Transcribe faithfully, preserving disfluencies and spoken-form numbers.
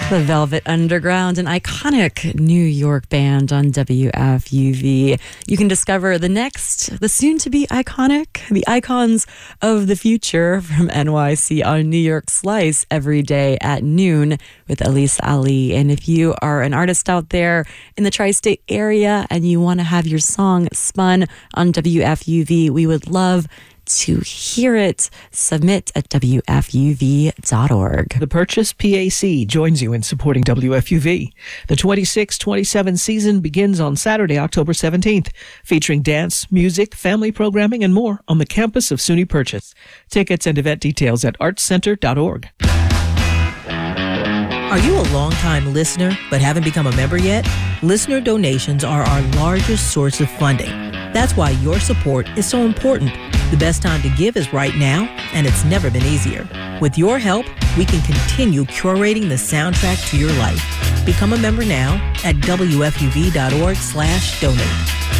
The Velvet Underground, an iconic New York band on W F U V. You can discover the next, the soon-to-be iconic, the icons of the future from N Y C on New York Slice every day at noon with Elise Ali. And if you are an artist out there in the tri-state area and you want to have your song spun on W F U V, we would love to hear it. Submit at W F U V dot org. The Purchase P A C joins you in supporting W F U V. The twenty-six twenty-seven season begins on Saturday, October seventeenth, featuring dance, music, family programming, and more on the campus of SUNY Purchase. Tickets and event details at arts center dot org. Are you a longtime listener but haven't become a member yet? Listener donations are our largest source of funding. That's why your support is so important. The best time to give is right now, and it's never been easier. With your help, we can continue curating the soundtrack to your life. Become a member now at W F U V dot org slash donate.